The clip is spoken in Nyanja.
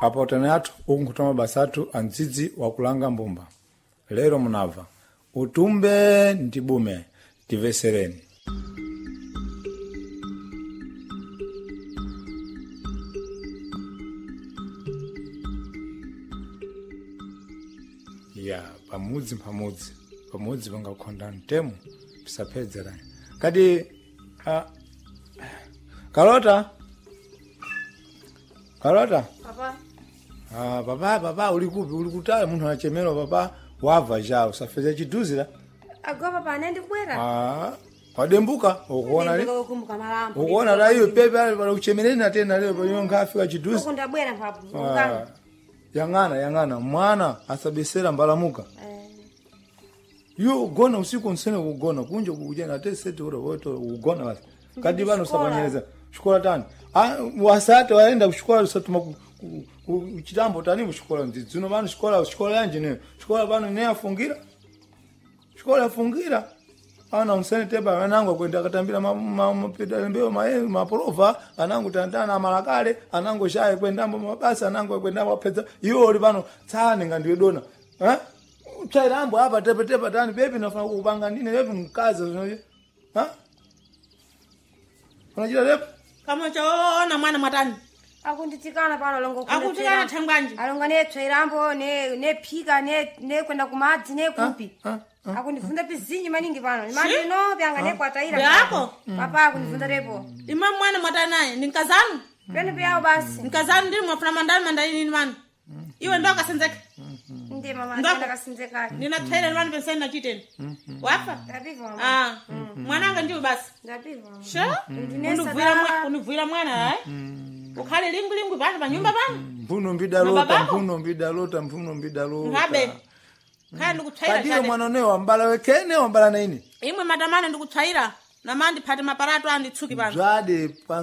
Apo tene athu ukunkhuta mabasa athu andzidzi wakulanga mbumba. Lero munava utumbe ndibume tivesereni. Ya pamudzi pangakhonda mtemu pisapedzerani. Kadi Karota. Papa. Papa uli kupi? Uli kutali munthu anachemera papa wava ja usafeza chiduzira. Agwa papa anendi kubwera. Wadembuka ukuona li? Ukuona la hiyo pepe ali pala kuchemereni tena leo panyonga afika chiduzi. Ukundabwera papo. Yang'ana mwana asabesera mbalamuka. Yo gona usiku nsene kugona kunje kujana ate sete ora woto ugona basi. Kadi bano sabanyeleza. Shikola tani. Wasate waenda kushikola usatuma kuchitambo tani mushikola ndzizuno bano shikola yanje ne. Shikola bano ne afungira. Shikola afungira. Ana unsene teba anangu kwenda katambira mapita mbeo maprova anangu tandana amalakale anangu shaye kwendambo mabasa anangu kwendambo peza iyo oli bano tsane ngandiwe dona chairambo hapa tepetepa tani bebi nafuna kupanga nini bebi mkaza unajira lepo kama chaona mwana mwatani akunditikana pano longo akutikana thangwanji alonga ne chairambo ne phika ne kwenda kumadzi ne kupi akundifunda pizinyi maningi pano mani no byanga ne kwataira yako papa akundifunda repo imam mwana mwatanaye ninkazanu pene pya basi ninkazanu ndi mwafuna mandali nini mani iwe ndo kasenzeka ndi mama ndaka kasinzeka nina thaira mani penseni na chiteni wafa ndapiva mwananga ndiwe basi ndapiva sha univuyira mwana ukhale lingu pano pa nyumba pano mpuno mbidalota ngabe kaya ndikuthaira kadiyo mwana ne wambala wekene wambala na ini imwe matamane ndikuthaira na mandi phate maparato anditsuki pano zwade